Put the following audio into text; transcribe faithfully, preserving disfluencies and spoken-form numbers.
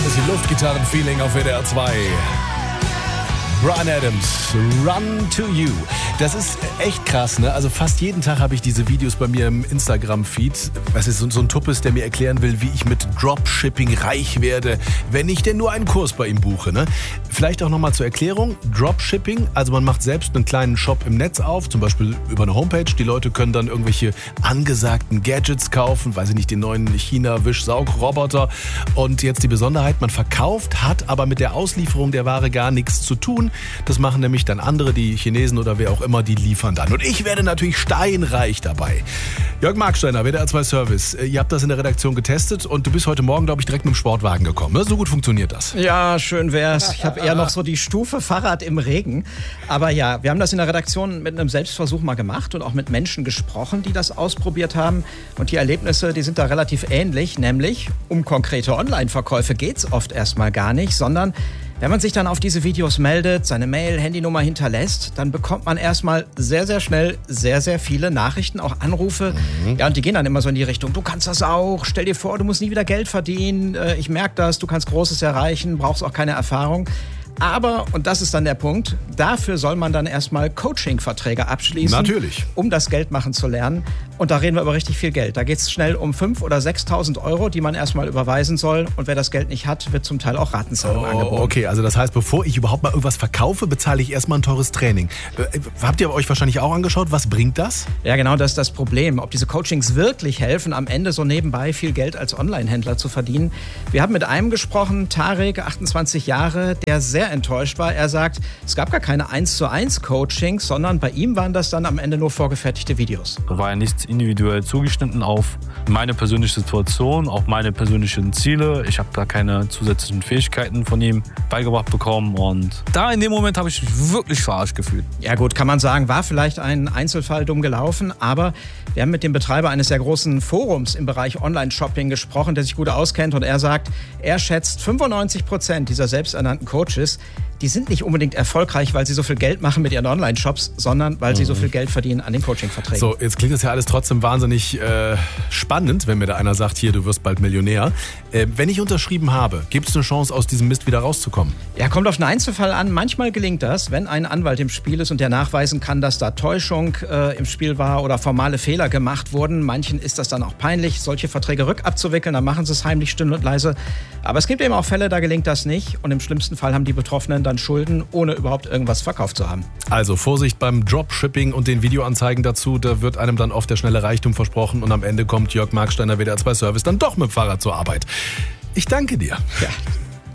bisschen Luftgitarren-Feeling auf W D R zwei. Bryan Adams, Run to You. Das ist echt krass, ne? Also fast jeden Tag habe ich diese Videos bei mir im Instagram-Feed. Das ist so, so ein Tuppes, der mir erklären will, wie ich mit Dropshipping reich werde, wenn ich denn nur einen Kurs bei ihm buche, ne? Vielleicht auch nochmal zur Erklärung. Dropshipping, also man macht selbst einen kleinen Shop im Netz auf, zum Beispiel über eine Homepage. Die Leute können dann irgendwelche angesagten Gadgets kaufen, weiß ich nicht, den neuen China-Wischsaugroboter. Und jetzt die Besonderheit, man verkauft, hat aber mit der Auslieferung der Ware gar nichts zu tun. Das machen nämlich dann andere, die Chinesen oder wer auch immer, die liefern dann. Und ich werde natürlich steinreich dabei. Jörg Marksteiner, W D R zwei Service. Ihr habt das in der Redaktion getestet und du bist heute Morgen, glaube ich, direkt mit dem Sportwagen gekommen. Ne? So gut funktioniert das. Ja, schön wär's. Ich habe eher noch so die Stufe Fahrrad im Regen. Aber ja, wir haben das in der Redaktion mit einem Selbstversuch mal gemacht und auch mit Menschen gesprochen, die das ausprobiert haben. Und die Erlebnisse, die sind da relativ ähnlich. Nämlich, um konkrete Online-Verkäufe geht's oft erstmal gar nicht, sondern wenn man sich dann auf diese Videos meldet, seine Mail, Handynummer hinterlässt, dann bekommt man erstmal sehr, sehr schnell sehr, sehr viele Nachrichten, auch Anrufe. Mhm. Ja, und die gehen dann immer so in die Richtung, du kannst das auch, stell dir vor, du musst nie wieder Geld verdienen, ich merke das, du kannst Großes erreichen, brauchst auch keine Erfahrung. Aber, und das ist dann der Punkt, dafür soll man dann erstmal Coaching-Verträge abschließen. Natürlich. Um das Geld machen zu lernen. Und da reden wir über richtig viel Geld. Da geht es schnell um fünftausend oder sechstausend Euro, die man erstmal überweisen soll. Und wer das Geld nicht hat, wird zum Teil auch Ratenzahlung oh, angeboten. Okay, also das heißt, bevor ich überhaupt mal irgendwas verkaufe, bezahle ich erstmal ein teures Training. Äh, habt ihr euch wahrscheinlich auch angeschaut, was bringt das? Ja, genau, das ist das Problem. Ob diese Coachings wirklich helfen, am Ende so nebenbei viel Geld als Online-Händler zu verdienen. Wir haben mit einem gesprochen, Tarek, achtundzwanzig Jahre, der sehr enttäuscht war. Er sagt, es gab gar keine eins zu eins Coachings, sondern bei ihm waren das dann am Ende nur vorgefertigte Videos. Da war ja nichts individuell zugeschnitten auf meine persönliche Situation, auf meine persönlichen Ziele. Ich habe da keine zusätzlichen Fähigkeiten von ihm beigebracht bekommen und da in dem Moment habe ich mich wirklich verarscht gefühlt. Ja gut, kann man sagen, war vielleicht ein Einzelfall dumm gelaufen, aber wir haben mit dem Betreiber eines sehr großen Forums im Bereich Online-Shopping gesprochen, der sich gut auskennt und er sagt, er schätzt fünfundneunzig Prozent dieser selbsternannten Coaches, die sind nicht unbedingt erfolgreich, weil sie so viel Geld machen mit ihren Online-Shops, sondern weil sie mhm. so viel Geld verdienen an den Coaching-Verträgen. So, jetzt klingt das ja alles trotzdem wahnsinnig äh, spannend, wenn mir da einer sagt, hier, du wirst bald Millionär. Äh, wenn ich unterschrieben habe, gibt es eine Chance, aus diesem Mist wieder rauszukommen? Ja, kommt auf den Einzelfall an. Manchmal gelingt das, wenn ein Anwalt im Spiel ist und der nachweisen kann, dass da Täuschung äh, im Spiel war oder formale Fehler gemacht wurden. Manchen ist das dann auch peinlich, solche Verträge rückabzuwickeln, dann machen sie es heimlich, still und leise. Aber es gibt eben auch Fälle, da gelingt das nicht und im schlimmsten Fall haben die Betroffenen dann Schulden, ohne überhaupt irgendwas verkauft zu haben. Also Vorsicht beim Dropshipping und den Videoanzeigen dazu, da wird einem dann oft der schnelle Reichtum versprochen und am Ende kommt Jörg Marksteiner, W D R zwei Service, dann doch mit dem Fahrrad zur Arbeit. Ich danke dir. Ja.